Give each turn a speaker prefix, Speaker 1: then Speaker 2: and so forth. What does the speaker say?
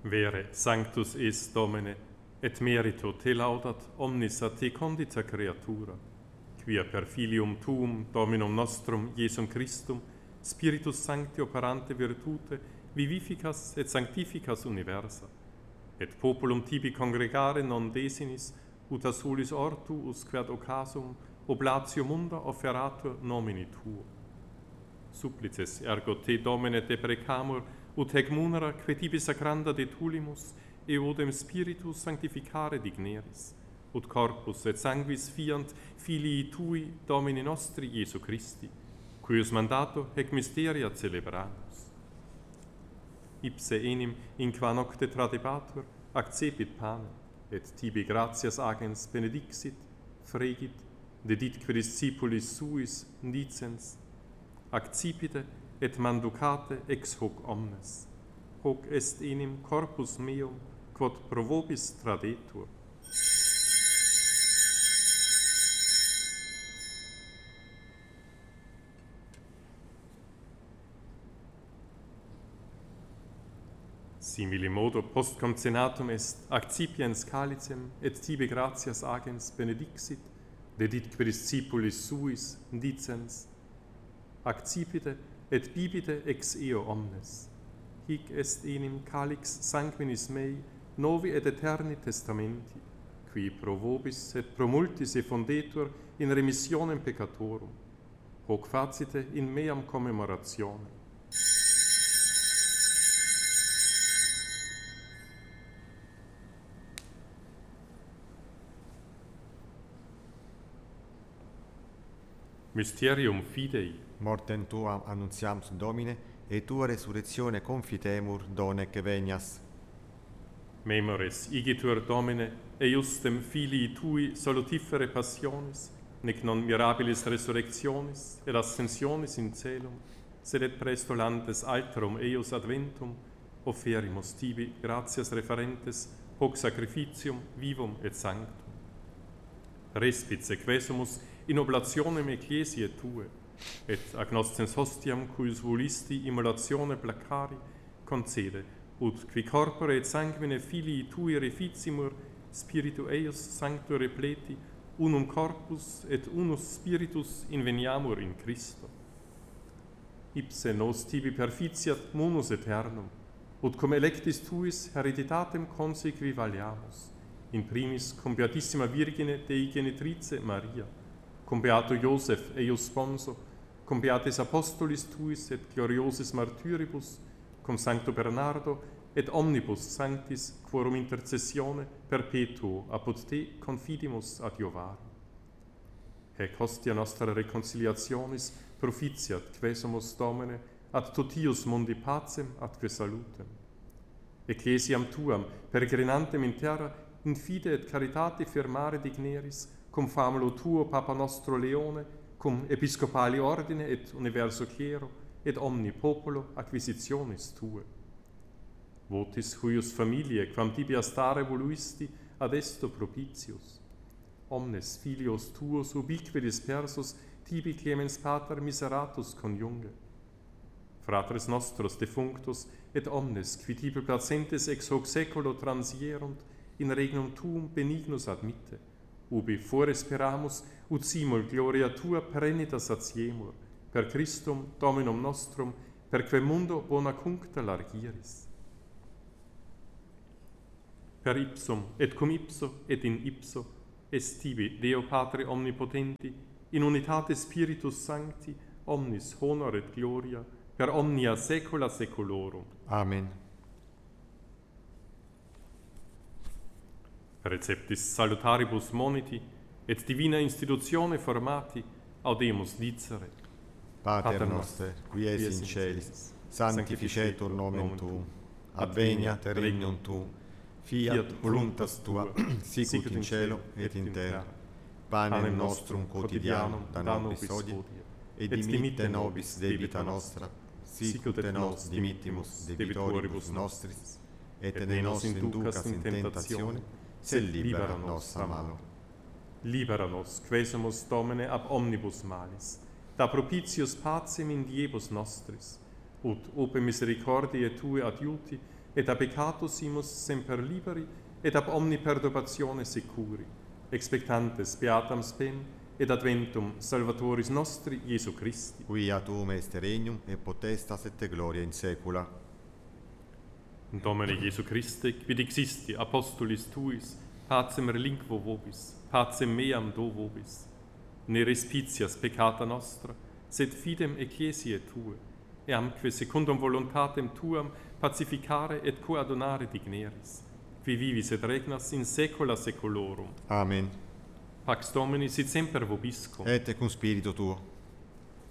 Speaker 1: Vere sanctus est Domine, et merito te laudat omnis a te condita creatura, quia per filium tuum, Dominum nostrum, Iesum Christum, Spiritus Sancti operante virtute, vivificas et sanctificas universa, et populum tibi congregare non desinis, ut a solis ortu usque ad occasum oblatio munda offeratur nomini tuo. Supplices ergo te, Domine, deprecamur, ut hec munera que tibi sacranda detulimus, eodem Spiritus sanctificare digneris, ut corpus et sanguis fiant filii tui, Domini nostri Iesu Christi, cuius mandato hec mysteria celebramus. Ipse enim, in qua nocte tradebatur, accepit panem, et tibi gratias agens benedixit, fregit, deditque discipulis suis dicens, accipite et manducate ex hoc omnes. Hoc est enim corpus meum, quod pro vobis tradetur. Simili modo post concenatum est accipiens calicem et tibi gratias agens benedixit, deditque discipulis suis dicens, accipite et bibite ex eo omnes. Hic est enim calix sanguinis mei, novi et eterni testamenti, qui pro vobis et pro multis effundetur in remissionem peccatorum. Hoc facite in meam commemorationem. Mysterium fidei.
Speaker 2: Mortem tuam annuntiamus Domine, et tua resurrectione confitemur, donec venias.
Speaker 1: Memores igitur Domine, eiustem filii tui salutifere passionis, nec non mirabilis resurrectionis, et ascensionis in celum, sed et presto landes alterum eius adventum, offerimus tibi gratias referentes, hoc sacrificium vivum et sanctum. Respit sequesumus in oblationem ecclesiae tue, et agnoscens hostiam cuius volisti immolatione placari, concede, ut qui corpore et sanguine filii tui reficimur, spiritu eius sancto repleti, unum corpus et unus spiritus inveniamur in Christo. Ipse nos tibi perficiat munus eternum, ut cum electis tuis hereditatem consequi valiamus, in primis cum Beatissima Virgine Dei Genitrice Maria, cum Beato Iosef eius sponso, cum Beatis Apostolis tuis et gloriosis martyribus, cum Sancto Bernardo et omnibus sanctis quorum intercessione perpetuo apud te confidimus adiovare. Hec hostia nostra reconciliationis propitiat quesumus Domine ad totius mundi pacem atque salutem. Ecclesiam tuam peregrinantem in terra in fide et caritate firmare digneris, cum famulo tuo Papa nostro Leone, cum episcopali ordine et universo clero, et omni populo acquisitionis tue. Votis huius familiae, quam tibi astare voluisti, ad esto propitius. Omnes filios tuos ubique dispersus, tibi clemens pater miseratus conjunge. Fratres nostros defunctus, et omnes, qui tibi placentes ex hoc seculo transierunt, in regnum tuum benignus admitte, ubi fore speramus, ut simul gloria tua perennita satiemur, per Christum Dominum nostrum, per quem mundo bona cuncta largiris. Per ipsum, et cum ipso, et in ipso, est tibi, Deo Patre omnipotenti, in unitate Spiritus Sancti, omnis honor et gloria, per omnia saecula saeculorum.
Speaker 2: Amen.
Speaker 1: Receptis salutaribus moniti, et divina institutione formati, audemus dicere.
Speaker 2: Pater noster, qui es in celis, sanctificetur nomen tuum, adveniat regnum tuum, fiat voluntas tua, sicut in cielo et in terra. Panem nostrum quotidianum da nobis hodie, et dimitte nobis debita nostra, sicut et nos dimittimus debitoribus nostris, et ne nos inducas in tentatione, sed libera nos a malo.
Speaker 1: Libera nos, quesumus Domine ab omnibus malis, da propitius pacem in diebus nostris, ut ope misericordiae tue adiuti, et a peccatusimus semper liberi, et ab omni perturbatione securi, expectantes beatam spem, et adventum Salvatoris nostri Iesu Christi.
Speaker 2: Quia tuum est regnum, et potestas et gloria in saecula.
Speaker 1: Domine Iesu Christe, quid existi apostolis tuis, pacem relinquo vobis, pacem meam do vobis. Ne respicias peccata nostra, sed fidem ecclesiae tue, e amque secundum voluntatem tuam pacificare et coadunare digneris, qui vivis et regnas in saecula saeculorum.
Speaker 2: Amen.
Speaker 1: Pax Domini sit semper vobiscum.
Speaker 2: Et cum spiritu tuo.